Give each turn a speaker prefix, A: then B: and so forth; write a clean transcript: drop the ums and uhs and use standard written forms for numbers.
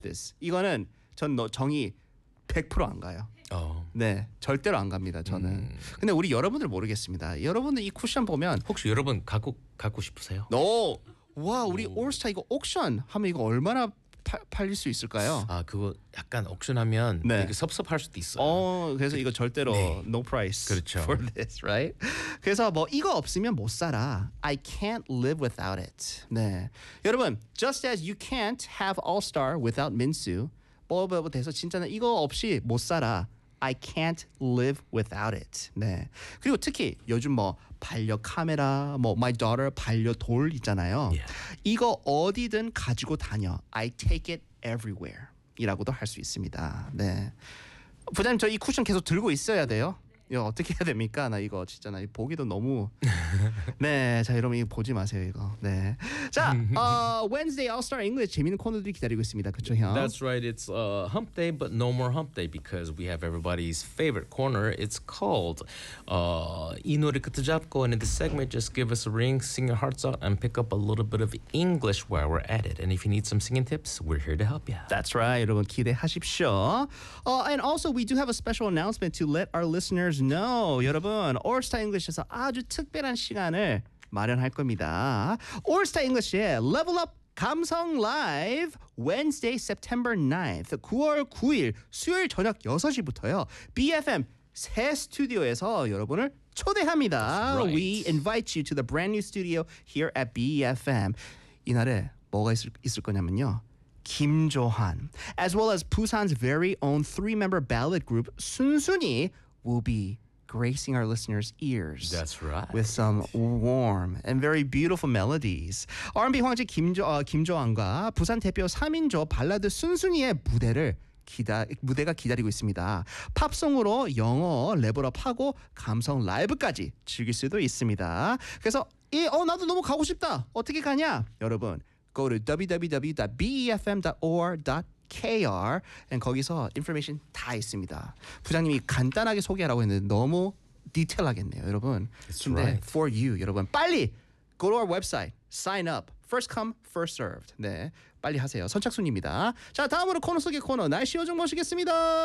A: this. 이거는 전 정의 100%안 가요. 네, 절대로 안 갑니다. 저는. 근데 우리 여러분들 모르겠습니다. 여러분들 이 쿠션 보면
B: 혹시 여러분 갖고 싶으세요?
A: 와, 우리 올스타 이거 옥션 하면 이거 얼마나 팔릴 수 있을까요?
B: 아, 그거 약간 옥션하면
A: 네.
B: 되게 섭섭할 수도 있어요.
A: 그래서 이거 절대로
B: 네.
A: no price
B: 그렇죠.
A: for this, right? 그래서 뭐 이거 없으면 못 살아. I can't live without it. 네, 여러분, just as you can't have All Star without Minsu, 뭐 돼서 진짜는 이거 없이 못 살아. I can't live without it. 네. 그리고 특히 요즘 뭐 반려 카메라, 뭐 my daughter 반려돌 있잖아요.
B: Yeah.
A: 이거 어디든 가지고 다녀. I take it everywhere. 이라고도 할 수 있습니다. 네. 부장님, 저 이 쿠션 계속 들고 있어야 돼요. 이거 어떻게 해야 됩니까? 나 이거 진짜 나 보기도 너무 네, 자 여러분 이거 보지 마세요 이거. 네, 자 Wednesday All Star English 재밌는 코너들이 기다리고 있습니다. 그렇죠 형?
B: That's right. It's Hump Day, but no more Hump Day because we have everybody's favorite corner. It's called 이 노래 끝에 잡고, and in this segment, just give us a ring, sing your hearts out, and pick up a little bit of English while we're at it. And if you need some singing tips, we're here to help you.
A: That's right. 여러분 기대하십시오. And also we do have a special announcement to let our listeners know. 여러분 All-Star English에서 아주 특별한 시간을 마련할 겁니다. All-Star English의 Level Up 감성 라이브 Wednesday, September 9th, 9월 9일 수요일 저녁 6시부터요. BFM 새 스튜디오에서 여러분을 초대합니다.
B: Right.
A: We invite you to the brand new studio here at BFM. 이날에 뭐가 있을 거냐면요. 김조한, as well as Busan's very own 3-member ballad group 순순히 will be gracing our listeners' ears.
B: That's right.
A: With some warm and very beautiful melodies. R&B 황제 김조한과 부산 대표 3인조 발라드 순순히의 무대가 기다리고 있습니다. 팝송으로 영어 레벨업하고 감성 라이브까지 즐길 수도 있습니다. 그래서 나도 너무 가고 싶다. 어떻게 가냐? 여러분 go to www.befm.or.kr and 거기서 information 다 있습니다. 부장님이 간단하게 소개하라고 했는데 너무 디테일하겠네요, 여러분. 근데
B: right.
A: for you, 여러분 빨리 go to our website, sign up. First come, first served. 네, 빨리 하세요. 선착순입니다. 자, 다음으로 코너 속의 코너 날씨 요정 모시겠습니다.